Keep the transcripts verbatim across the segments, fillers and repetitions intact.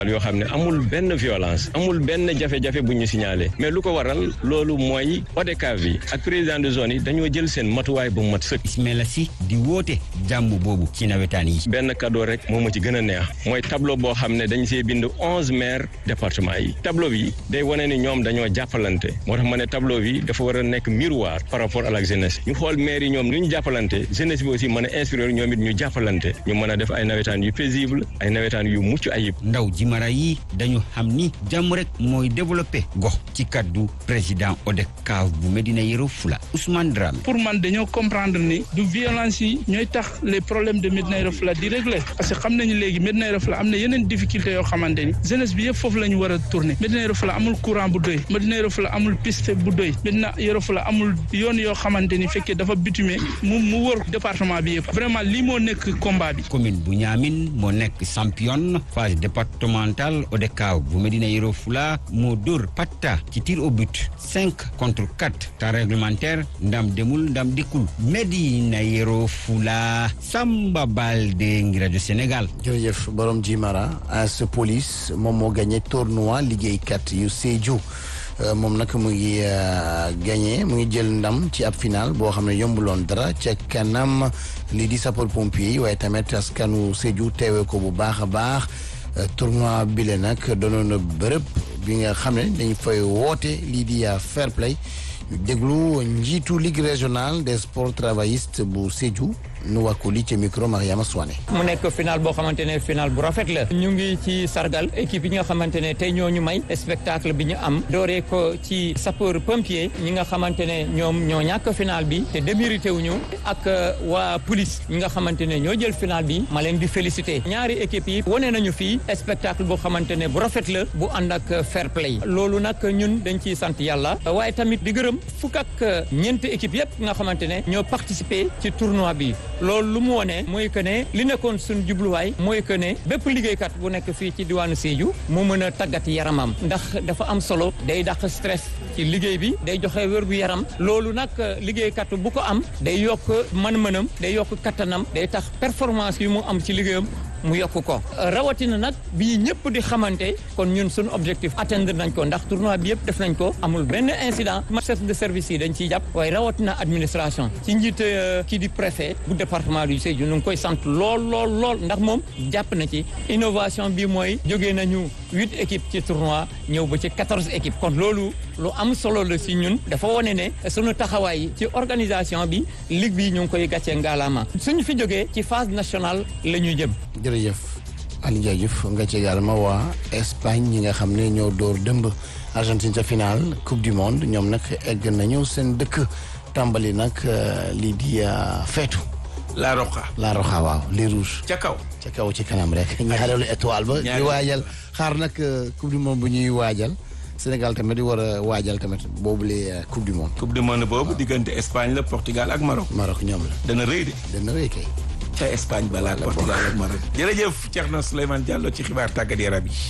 yoo xam ne amul benn violence amul benn jafe-jafe bu ñu signalé mais lu ko waral loolu mooy ODCAV yi ak président de zone yi dañoo jël seen matuwaay bu mat sëkk. Ismaila Sy di woote jàmm boobu ci nawetaan yi. benn cadeau rek moo ma ci gën a neex mooy tableau boo xam ne dañ see bind onze maires département yi tableau bi day wane ni ñoom dañoo jàppalante moo tax ma ne tableau bi dafa war a nekk miroir par rapport à la jeunesse ñu xool maires yi ñoom lu ñu jàppalante jeunesse bi aussi mën a inspirer ñoom it ñu jàppalante ñu mën a def ay nawetaan yu paisible ay nawetaan yu mucc ayib. ndaw Jimara yi dañu xam ni jàmm rek mooy développé gox ci kaddu président ODCAV bu Médina Yoro Fula Ousmane Dramé. pour man dañoo comprendre ni du violence yi ñooy tax les problèmes de Médina Yoro Fula di régler parce que xam nañu léegi Médina Yoro Fula am na yeneen difficultés yoo xamante ni jeunesse bi yëpp foofu la ñu war a tourner Médina Yoro Fula amul courant bu doy Médina Yoro Fula amul piste bu doy Médina Yoro Fula amul yoon yoo xamante ni fekkee dafa bitumé mu mu wër département bi yëpp vraiment lii moo nekk combat bi. commune bu Niamine moo nekk championne phase départementale ODCAV bu Médina Yoro Fula moo dóor patta ci tir au but cinq contre quatre temps réglementaire ndam demul ndam dikkul Médina Yoro Fula Samba Baldé ngi rajo Sénégal. jërëjëf borom Jimara AS Police moom moo gagné tournoi liggéeykat yu Sédhiou moom nag mu ngi gagné mu ngi jël ndam ci ab final boo xam ne yombuloon dara ca kanam lii di sapeur pompier yi waaye tamit askanu Sédhiou teewee ko bu baax a baax tournoi bile nag doonoon na bërëb bi nga xam ne dañ fay woote lii di fair play ñu déglu njiitu ligue régionale des sports travaillistes bu Sédhiou nu wax ko li ci micro Mariama Souane. mu nekk final boo xamante ne final bu rafet la ñu ngi ci sargal équipe yi nga xamante ne tey ñoo ñu may spectacle bi ñu am dooree ko ci sapeur pompier ñi nga xamante ne ñoom ñoo ñàkk final bi te démérité wuñu ak waa police ñi nga xamante ne ñoo jël final bi ma leen di féliciter ñaari équipe yi wane nañu fii spectacle boo xamante ne bu rafet la bu ànd ak fair play loolu nag ñun dañ ciy sant yàlla waaye tamit di gërëm fukk ak ñeenti équipe yëpp nga xamante ne ñoo participer ci tournoi bi. loolu lu mu wone mooy que ne li nekkoon suñu jubluwaay mooy que ne bépp liggéeykat bu nekk fii ci diwaanu Sédhiou mu mën a tàggat yaramam ndax dafa am solo day dàq stress ci liggéey bi day joxe wér-gu yaram loolu nag liggéeykat bu ko am day yokk mën-mënam day yokk kattanam day tax performance yi mu am ci liggéeyam mu yokk ko rawatina nag bii ñëpp di xamante kon ñun suñu objectif atteindre nañ ko ndax tournoi bi yëpp def nañ ko amul benn incident chef de service yi dañ ciy jàpp waaye rawatina administration ci njiit kii di préfet bu département du Sédhiou ñu ngi koy sant lool lool lool ndax moom jàpp na ci innovation bi mooy jógee nañu huit équipes ci tournoi ñëw ba ci quatorze équipes kon loolu lu am solo la si ñun dafa wane ne suñu taxawaay ci organisation bi ligue bi ñu ngi koy gàccee ngaalaama suñu fi jógee ci phase nationale la ñuy jëm. jërëjëf Aliou Ndiaye Diouf nga ci également waa Espagne ñi nga xam ne ñoo door dëmb Argentine ca finale coupe du monde ñoom nag egg nañu seen dëkk tàmbali nag lii di feetu. La Roja. La Roja waaw les rouges. ca kaw ca kaw ci kanam rek. ñaareelu étoile ba. ñu waajal xaar nag coupe du monde bu ñuy waajal. Sénégal tamit di war a waajal tamit boobu la coupe du monde. coupe du monde boobu diggante Espagne la Portugal ak Maroc. Maroc ñoom la. dana rëy de. dana rëy kay. ca Espagne balaa Portugal ak Maroc. jërëjëf Thierno Souleymane Diallo ci xibaar tàggat yaram yi.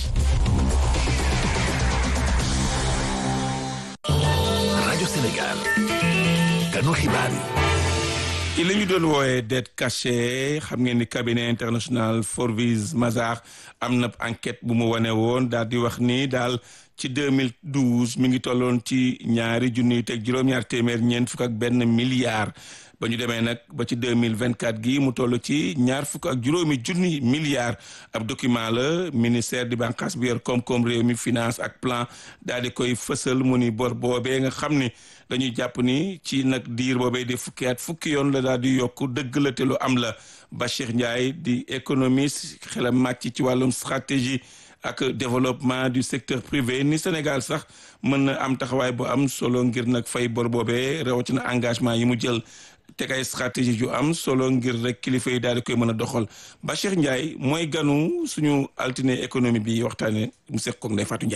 rajo Sénégal. kanu xibaar yi. ci li ñu doon wooyee dette cachée xam ngeen ni cabinet international Forvis Mazars am na enquête bu mu wane woon daal di wax ni daal ci deux mille douze mi ngi tolloon ci ñaari junniy teg juróom-ñaar téeméer ñeent fukk ak benn milliard ba ñu demee nag ba ci deux mille vingt quatre gi mu toll ci ñaar fukk ak juróomi junni milliards ab document la ministère di bànqaas bi yor koom-koom réew mi finance ak plan daal di koy fësal mu ni bor boobee nga xam ni dañuy jàpp ni ci nag diir boobee di fukki at fukki yoon la daal di yokk dëgg la te lu am la Bachir Ndiaye di économiste xelam màcc ci wàllum stratégie ak développement du secteur privé ni Sénégal sax mën na am taxawaay bu am solo ngir nag fay bor boobee rawatina engagement yi mu jël teg ay stratégie yu am solo ngir rek kilifa yi daal di koy mën a doxal Bachir Ndiaye mooy ganu suñu altine économie bi waxtaane mu seq koog Ndeye Fatou Ndiaye.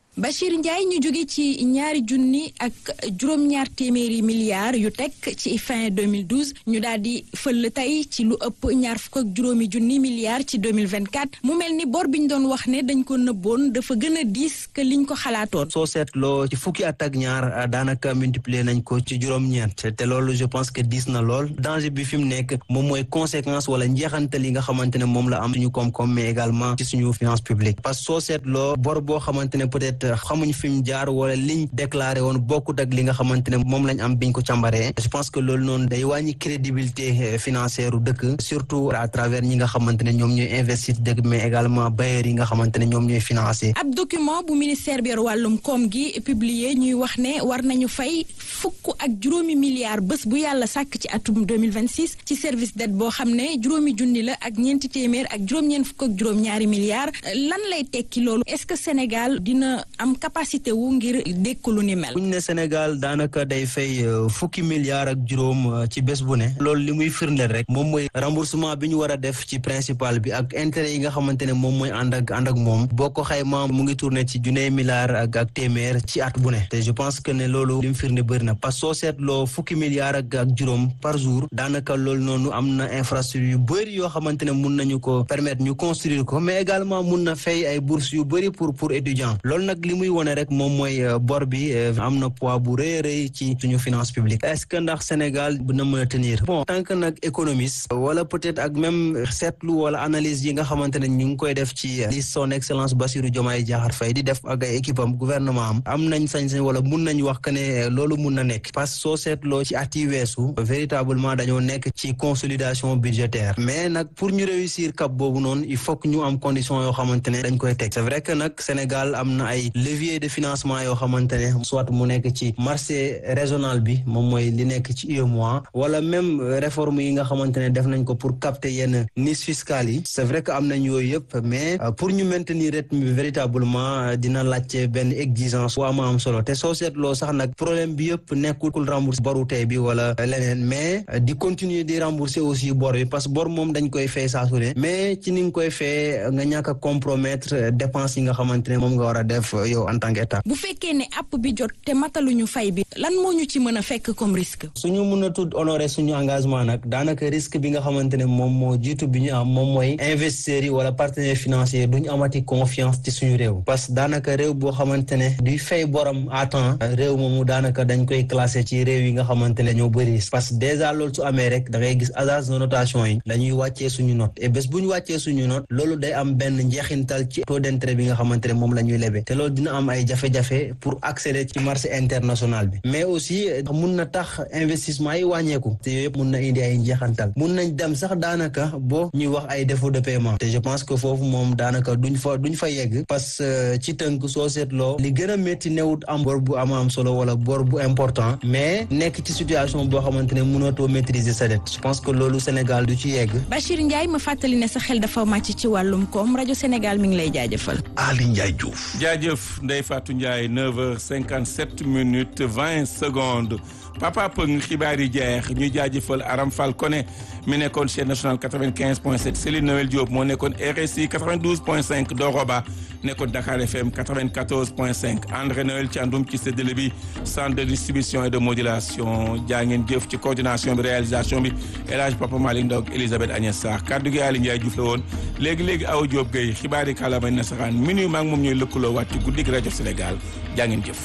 Bachir Ndiaye ñu jóge ci ñaari junni ak juróom-ñaar téeméeri milliards yu teg ci fin deux mille douze ñu daal di fël tey ci lu ëpp ñaar fukk ak juróomi junni milliards ci deux mille vingt-quatre mu mel ni bor bi ñu doon wax ne dañ ko nëbboon dafa gën a diis que liñ ko xalaatoon. soo seetloo ci fukki at ak ñaar daanaka multiplier nañ ko ci juróom-ñeent te loolu je pense que diis na lool danger bi fi mu nekk moom mooy conséquence wala njeexantal yi nga xamante ne moom la am suñu koom-koom mais également ci suñu finance publique parce que soo seetloo bor boo xamante ne peut-être xamuñ fi mu jaar wala liñ déclaré woon bokkut ak li nga xamante ne moom lañ am biñ ko càmbaree je pense que loolu noonu day wàññi crédibilité financière u dëkk surtout à travers ñi nga xamante ne ñoom ñooy investir dëkk mais également bailleurs yi nga xamante ne ñoom ñooy financé. ab document bu ministère bi yor wàllum koom gi publié ñuy wax ne war nañu fay fukk ak juróomi milliards bés bu yàlla sàkk ci atum deux mille vingt-six ci service dette boo xam ne juróomi junni la ak ñeenti téeméer ak juróom-ñeent fukk ak juróom-ñaari milliards lan lay tekki loolu est-ce que Sénégal dina am capacité wu ngir dékku lu ni mel. buñ ne Sénégal daanaka day fay fukki milliards ak juróom ci bés bu ne loolu li muy firndeel rek moom mooy remboursement bi ñu war a def ci principal bi ak intérêt yi nga xamante ne moom mooy ànd ak ànd ak moom boo ko xaymaa mu ngi tourné ci junne milliards ak ak téeméer ci at bu ne te je pense que ne loolu li mu firnde bëri na parce que soo seetloo fukki milliards ak ak juróom par jour daanaka loolu noonu am na infrastructure yu bëri yoo xamante ne mun nañu ko permettre ñu construire ko mais également mun na fay ay bourses yu bëri pour pour étudiants loolu nag li muy wone rek moom mooy bor bi am na poids bu rëy rëy ci suñu finance publique est-ce que ndax Sénégal dina mën a tenir bon tant que nag économiste wala peut-être ak même seetlu wala analyse yi nga xamante ne ñu ngi koy def ci li son excellence Bassirou Diomaye Diakhar Faye di def ak ay équipe am gouvernement am am nañ sañ-sañ wala mun nañ wax que ne loolu mun na nekk parce que soo seetloo ci at yi weesu véritablement dañoo nekk ci consolidation budgétaire mais nag pour ñu réussir cap boobu noonu il faut que ñu am condition yoo xamante ne dañ koy teg c'est vrai que nag Sénégal am na ay levier de financement yoo xamante ne soit mu nekk ci marché régional bi moom mooy li nekk ci U E M O A wala même réforme yi nga xamante ne def nañ ko pour capter yenn niches fiscales yi c'est vrai que am nañ yooyu yëpp mais pour ñu maintenir rythme bi véritablement dina laajte benn exigence bu am am solo te soo seetloo sax nag problème bi yëpp nekkul rembourser boru tey bi wala leneen mais di continuer di rembourser aussi bor bi parce que bor moom dañ koy fay saa su ne mais ci ni nga koy fay nga ñàkk a compromettre dépenses yi nga xamante ne moom nga war a def yow en tant qu'État. bu fekkee ne app bi jot te mataluñu fay bi lan moo ñu ci mën a fekk comme risque. suñu mën a tudd honorer suñu engagement nag daanaka risque bi nga xamante ne moom moo jiitu bi ñu am moom mooy investisseurs yi wala partenaires financiers duñu amati confiance ci suñu réew parce que daanaka réew boo xamante ne duy fay borom à temps réew moomu daanaka dañ koy classé ci réew yi nga xamante ne ñoo bëri parce que déjà loolu su amee rek da ngay gis agence de notation yi dañuy wàccee suñu note et bés bu ñu wàccee suñu note loolu day am benn njeexintal ci taux d'intérêt bi nga xamante ne moom la ñuy lebe te loolu dina am ay jafe-jafe pour accéder ci marché international bi mais aussi mun na tax investissement yi wàññeeku te yooyu yëpp mun na indi ay njeexantal mun nañ dem sax daanaka boo ñuy wax ay défaut de paiement te je pense que foofu moom daanaka duñ fa duñ fa yegg parce que ci tënk soo seetloo li gën a métti newut am bor bu am am solo wala bor bu important mais nekk ci situation boo xamante ne mënatoo maîtriser sa dette je pense que loolu Sénégal du ci yegg. Bachir Ndiaye ma fàttali ne sa xel dafa màcc ci wàllum koom rajo Sénégal mi ngi lay jaajëfal. Ali Ndiaye Diouf. jaajëf Ndeye Fatou Ndiaye neuf heures cinquante-sept minutes vingt secondes Papa Pëng xibaar yi jeex ñu jaajëfal Aram Fall Koné mi nekkoon chaîne nationale quatre-vingt-quinze point sept Céline Noël Diop moo nekkoon R S I quatre-vingt-douze point cinq Doroba nekkoon Dakar F M quatre-vingt-quatorze point cinq André Noël Thiandoum ci séddale bi centre de distribution et de modulation jaa ngeen jëf ci coordination bi réalisation bi El Hadj Papa Malick Ndaw ak Elisabeth Agnès Sarr kaddu gi Ali Ndiaye Diouf la woon léegi léegi Awa Diop Gueye xibaar yi kàllaamay nasaraan minuit maa ngi moom ñooy lëkkaloo waat ci guddi gi rajo Sénégal jaa ngeen jëf.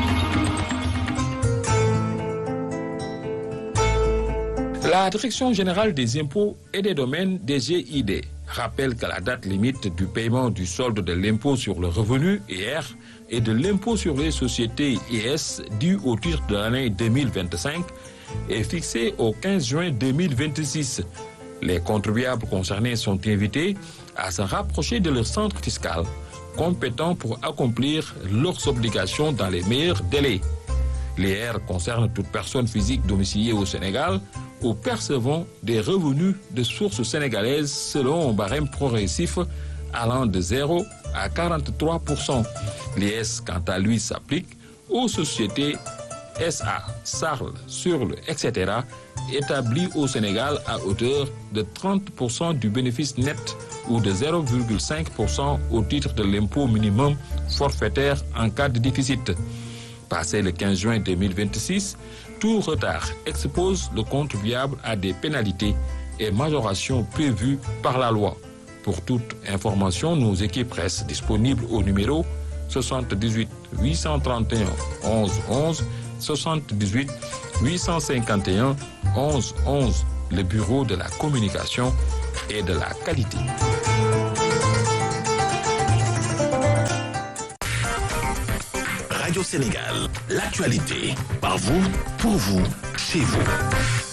La Direction générale des impôts et des domaines D G I D rappelle que la date limite du paiement du solde de l'impôt sur le revenu hier et de l'impôt sur les sociétés I S dû au titre de l'année deux mille vingt-cinq est fixée au quinze juin deux mille vingt-six. Les contribuables concernés sont invités à se rapprocher de leur centre fiscal compétent pour accomplir leurs obligations dans les meilleurs délais. L'I R concerne toute personne physique domiciliée au Sénégal ou percevant des revenus de sources sénégalaises selon un barème progressif allant de zéro à quarante-trois pour cent. L'I S, quant à lui, s'applique aux sociétés S A, S A R L, S U R L, et cetera établie au Sénégal à hauteur de trente pour cent du bénéfice net ou de zéro virgule cinq pour cent au titre de l'impôt minimum forfaitaire en cas de déficit. Passé le quinze juin deux mille vingt-six, tout retard expose le contribuable à des pénalités et majorations prévues par la loi. Pour toute information, nos équipes restent disponibles au numéro soixante-dix-huit huit cent trente et un onze onze, soixante-dix-huit huit cent cinquante et un onze onze, le bureau de la communication et de la qualité. Radio Sénégal, l'actualité, par vous, pour vous, chez vous.